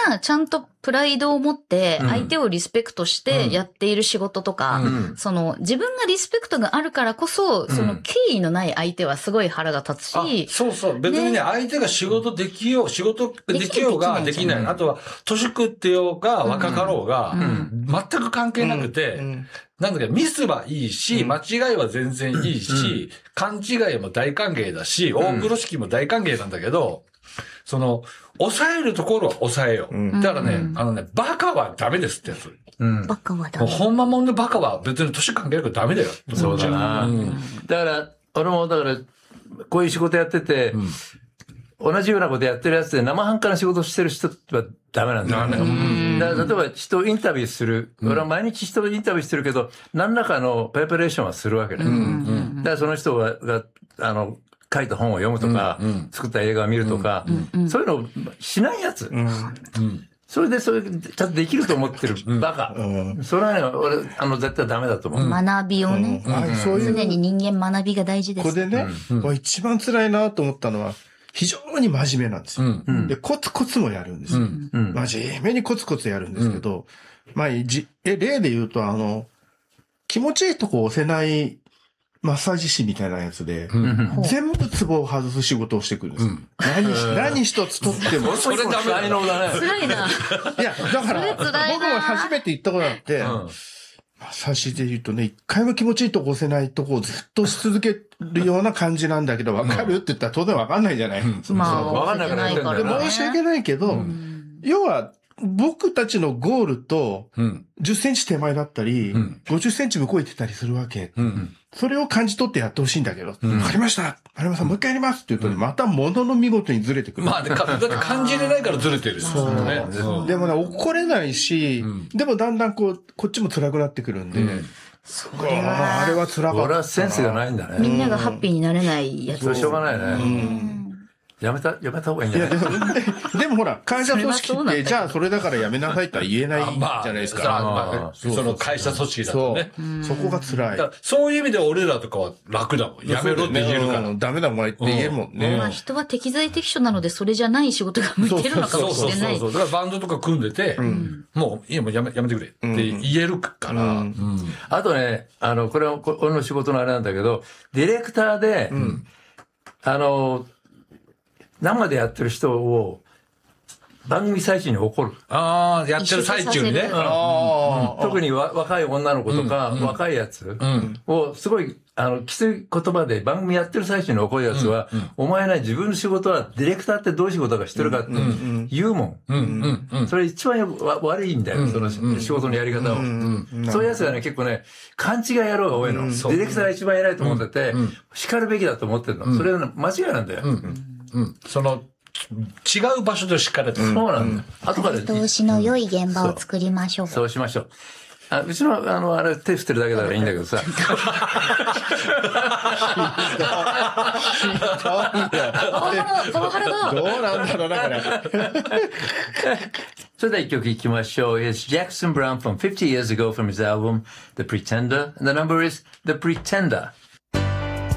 がちゃんとプライドを持って相手をリスペクトしてやっている仕事とか、その自分がリスペクトがあるからこそ、その敬意のない相手はすごい腹が立つし。 そうそう。別にね、相手が仕事できようができない。あとは、年食ってようが若かろうが、全く関係なくて、なんだけど、ミスはいいし、間違いは全然いいし、勘違いも大歓迎だし、大風呂敷も大歓迎なんだけど、その、抑えるところは抑えよう。だからね、バカはダメですってやつ。 バカはダメ。 ほんまもんのバカは別に年関係なくダメだよ。 そうだな。だから、俺もこういう仕事やってて、同じようなことやってるやつで生半可な仕事してる人はダメなんだよ。だから例えば人をインタビューする。俺は毎日人をインタビューしてるけど、何らかのプレパレーションはするわけね。だからその人が、書いた本を読むとか、作った映画を見るとか、そういうのをしないやつ。それでちゃんとできると思ってるバカ。それはね、俺、絶対ダメだと思う。 学びをね。常に人間学びが大事です。 これでね、一番辛いなと思ったのは、非常に真面目なんですよ。で、コツコツもやるんですよ。真面目にコツコツやるんですけど、例で言うと、気持ちいいとこ押せないマッサージ師みたいなやつで、全部ツボを外す仕事をしてくるんです。何一つ取っても。 それダメだよ。 辛いな。 いや、だから、僕も初めて行ったことあって、マッサージで言うとね、一回も気持ちいいとこ押せないとこをずっとし続けるような感じなんだけど、わかるって言ったら当然わかんないじゃない。 わかんないから。 申し訳ないけど、要は、僕たちのゴールと、10センチ手前だったり、50センチ向こう行ってたりするわけ。それを感じ取ってやってほしいんだけど、わかりました丸山さんもう一回やりますって言うと、また物の見事にずれてくる。 だって感じれないからずれてる。 そうね。でもね、怒れないし、でもだんだんこっちも辛くなってくるんで、あれは辛かった。 俺はセンスがないんだね。 みんながハッピーになれないやつ。 それしょうがないね。やめた方がいいんじゃない？ でもほら、会社組織って、じゃあそれだからやめなさいとは言えないじゃないですか。 その会社組織だとね。 そこが辛い。 そういう意味で俺らとかは楽だもん。やめろって言えるから。 ダメだもんって言えるもんね。 人は適材適所なので、それじゃない仕事が向いてるのかもしれない。 だからバンドとか組んでて、もういいもうやめてくれって言えるから。 あとね、これは俺の仕事のあれなんだけど、ディレクターで、生でやってる人を番組最中に怒る。 やってる最中にね。 特に若い女の子とか、若いやつをすごい、きつい言葉で番組やってる最中に怒るやつは、お前ね、自分の仕事はディレクターってどういう仕事か知ってるかって言うもん。それ一番悪いんだよ、その仕事のやり方を。そういうやつがね、結構ね、勘違い野郎が多いの。ディレクターが一番偉いと思ってて、叱るべきだと思ってるの。それは間違いなんだよ。 その、違う場所で叱れと。 そうなんだよ。後から。 見通しの良い現場を作りましょう。 そうしましょう。うちの、あれ、手振ってるだけだからいいんだけどさ。 どうなんだろうな、これ。 それでは一曲いきましょう。It's Jackson Brown from 50 years ago from his album, The Pretender. And the number is The Pretender.